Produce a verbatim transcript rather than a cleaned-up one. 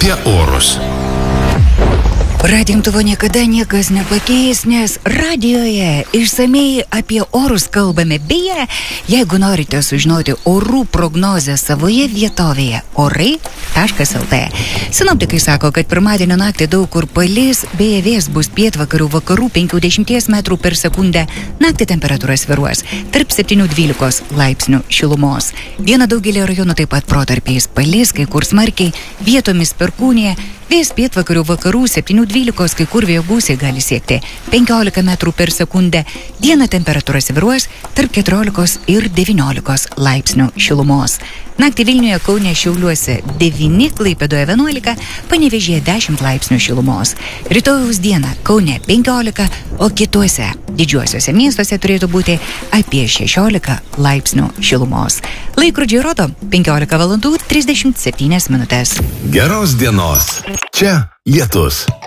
apie orus. Radimtuvo niekada niekas nepakeis, nes radijoje išsamei apie orus kalbame. Beje, jeigu norite sužinoti orų prognozę savoje vietovėje, orai taškas lt. Sinoptikai sako, kad pirmadienio naktį daug kur palis, beje vėjas bus pietvakarių vakarų penkiasdešimt metrų per sekundę, naktį temperatūra svyruos tarp septynių dvylikos laipsnių šilumos. Dieną daugelį rajonų taip pat protarpiais palis, kai kur smarkiai, vietomis perkūnija. Vėjas pietvakarių vakarų septynių dvylikos, kai kur vėjo gūsiai gali siekti penkiolika metrų per sekundę. Dieną temperatūra svyruos tarp keturiolikos ir devyniolikos laipsnių šilumos. Naktį Vilniuje, Kaune, Šiauliuose devyni, Klaipėdoje vienuolika, Panevėžyje dešimt laipsnių šilumos. Rytojaus dieną Kaune penkiolika, o kituose didžiuosiuose miestuose turėtų būti apie šešiolika laipsnių šilumos. Laikrodžiai rodo penkiolika valandų trisdešimt septynios minutės. Geros dienos. Čia lietus.